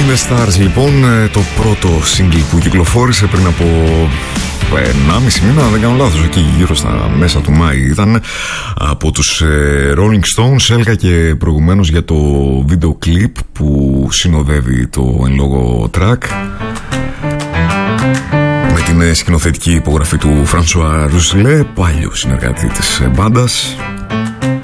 Stars λοιπόν, το πρώτο single που κυκλοφόρησε πριν από 1,5 μήνα, δεν κάνω λάθος, εκεί γύρω στα μέσα του Μάη ήταν, από τους Rolling Stones. Έλεγα και προηγουμένως για το βίντεο κλιπ που συνοδεύει το εν λόγω track, με την σκηνοθετική υπογραφή του François Rousselet, παλιό συνεργάτη της μπάντας.